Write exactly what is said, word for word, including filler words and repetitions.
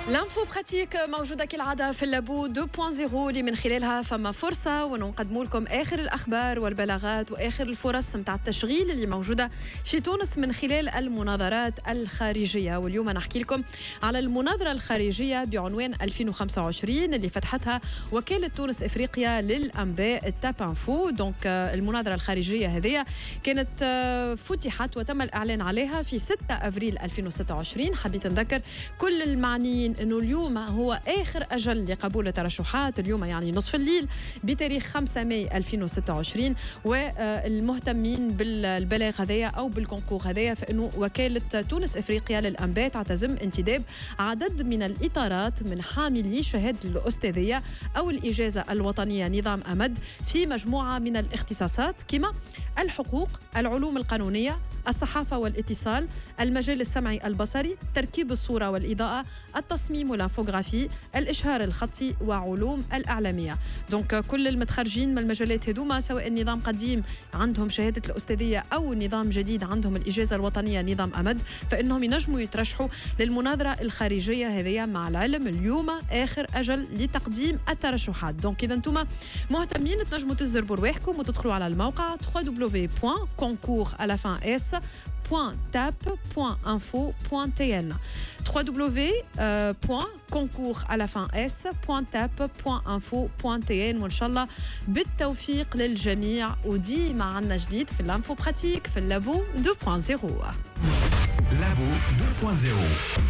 لانفو براتيك موجودة كالعادة في اللابو اثنين نقطة صفر اللي من خلالها فما فرصة ونقدم لكم آخر الأخبار والبلاغات وآخر الفرص متاع التشغيل اللي موجودة في تونس من خلال المناظرات الخارجية. واليوم نحكي لكم على المناظرة الخارجية بعنوان ألفين وخمسة وعشرين اللي فتحتها وكالة تونس إفريقيا للأنباء تاب انفو. دونك المناظرة الخارجية هذه كانت فتحت وتم الإعلان عليها في ستة أفريل ألفين وستة وعشرين. حبيت نذكر كل المعنيين أنه اليوم هو آخر أجل لقبول الترشحات، اليوم يعني نصف الليل بتاريخ خمسة ماي ألفين وستة وعشرين. والمهتمين بالبلاغ هذايا أو بالكونكور هذايا فإنه وكالة تونس إفريقيا للأنباء تعتزم انتداب عدد من الإطارات من حاملي شهادة الأستاذية أو الإجازة الوطنية نظام أمد في مجموعة من الاختصاصات كما الحقوق، العلوم القانونية، الصحافة والاتصال، المجال السمعي البصري، تركيب الصورة والإضاءة، التصميم والانفوغرافي، الإشهار الخطي وعلوم الإعلامية. دونك كل المتخرجين من المجالات هذوما سواء نظام قديم عندهم شهادة الأستاذية أو نظام جديد عندهم الإجازة الوطنية نظام أمد فإنهم ينجموا يترشحوا للمناظرة الخارجية هذه. مع العلم اليوم آخر أجل لتقديم الترشحات. دونك إذا أنتم مهتمين تنجموا تزربوا رواحكم وتدخلوا على الموقع دبليو دبليو دبليو دوت concours à la fin s point tap point info point t n دبليو دبليو دبليو دوت concours à la fin s point tap point info point t n. وإن شاء الله بالتوفيق للجميع. وديما عنا جديد في الانفو براتيك في اللابو اثنين نقطة صفر. لابو اثنين نقطة صفر.